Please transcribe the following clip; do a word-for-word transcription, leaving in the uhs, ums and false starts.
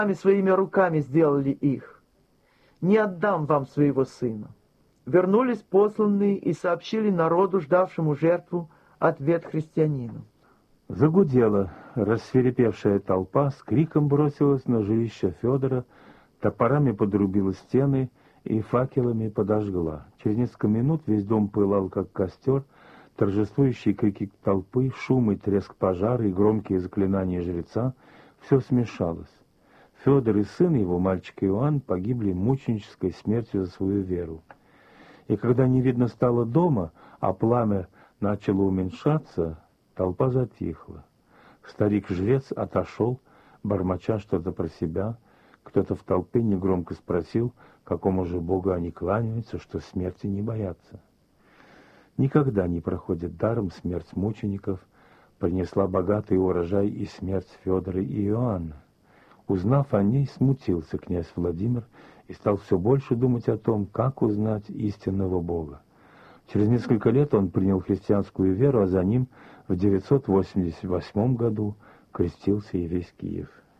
Сами своими руками сделали их. Не отдам вам своего сына». Вернулись посланные и сообщили народу, ждавшему жертву, ответ христианину. Загудела рассвирепевшая толпа, с криком бросилась на жилище Федора, топорами подрубила стены и факелами подожгла. Через несколько минут весь дом пылал, как костер, торжествующие крики толпы, шум и треск пожара и громкие заклинания жреца — все смешалось. Федор и сын его, мальчик Иоанн, погибли мученической смертью за свою веру. И когда не видно стало дома, а пламя начало уменьшаться, толпа затихла. Старик-жрец отошел, бормоча что-то про себя. Кто-то в толпе негромко спросил, какому же Богу они кланяются, что смерти не боятся. Никогда не проходит даром смерть мучеников, принесла богатый урожай и смерть Федора и Иоанна. Узнав о ней, смутился князь Владимир и стал все больше думать о том, как узнать истинного Бога. Через несколько лет он принял христианскую веру, а за ним в девятьсот восемьдесят восьмом году крестился и весь Киев.